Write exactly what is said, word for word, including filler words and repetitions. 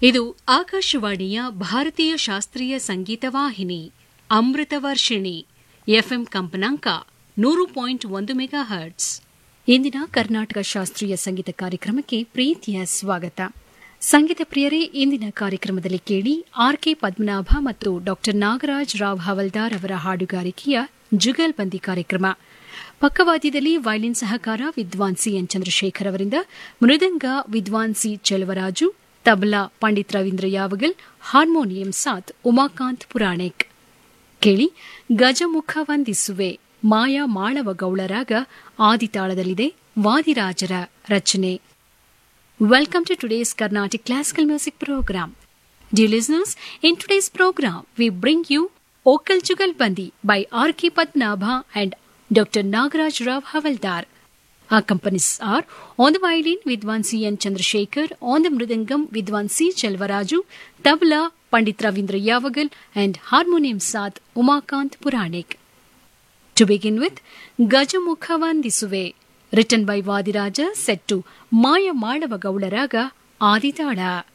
ಇದು ಆಕಾಶವಾಣಿಯ ಭಾರತೀಯ ಶಾಸ್ತ್ರೀಯ ಸಂಗೀತ ವಾಹಿನಿ ಅಮೃತ ವರ್ಷಿಣಿ ಎಫ್ಎಂ ಕಂಪನಾಂಕ ನೂರು ಪಾಯಿಂಟ್ ಒಂದು ಮೆಗಾ ಹರ್ಟ್ಸ್. ಇಂದಿನ ಕರ್ನಾಟಕ ಶಾಸ್ತ್ರೀಯ ಸಂಗೀತ ಕಾರ್ಯಕ್ರಮಕ್ಕೆ ಪ್ರೀತಿಯ ಸ್ವಾಗತ. ಸಂಗೀತ ಪ್ರಿಯರೇ, ಇಂದಿನ ಕಾರ್ಯಕ್ರಮದಲ್ಲಿ ಕೇಳಿ ಆರ್ ಕೆ ಪದ್ಮನಾಭ ಮತ್ತು ಡಾ ನಾಗರಾಜ್ ರಾವ್ ಹವಲ್ದಾರ್ ಅವರ ಹಾಡುಗಾರಿಕೆಯ ಜುಗಲ್ಬಂದಿ ಕಾರ್ಯಕ್ರಮ. ಪಕ್ಕವಾದ್ಯದಲ್ಲಿ ವೈಲಿನ್ ಸಹಕಾರ ವಿದ್ವಾನ್ ಸಿ ಎನ್ ಚಂದ್ರಶೇಖರ್ ಅವರಿಂದ, ಮೃದಂಗ ವಿದ್ವಾನ್ ಸಿ ಚೆಲುವರಾಜು, ತಬಲಾ ಪಂಡಿತ್ ರವೀಂದ್ರ ಯಾವಗಲ್, ಹಾರ್ಮೋನಿಯಂ ಸಾತ್ ಉಮಾಕಾಂತ್ ಪುರಾಣಿಕ್. ಕೇಳಿ ಗಜಮುಖ ವಂದಿಸುವೆ, ಮಾಯಾ ಮಾಳವ ಗೌಳರಾಗ ಆದಿತಾಳದಲ್ಲಿದೆ, ವಾದಿರಾಜರ ರಚನೆ. Welcome to today's Carnatic Classical Music Program. Dear listeners, in today's program, we bring you Okal Jugalbandi by R K Padmanabha and Doctor Nagaraj Rao Havaldar. Our companies are on the violin Vidwan C N Chandrasekhar, on the mridangam Vidwan C Chelvaraju, tabla Pandit Ravindra Yavagal, and harmonium Saath Umakant Puranik. To begin with, Gajamukha Vandisuve, written by Vadiraja, set to Maya Madava Gaularaga Aditala.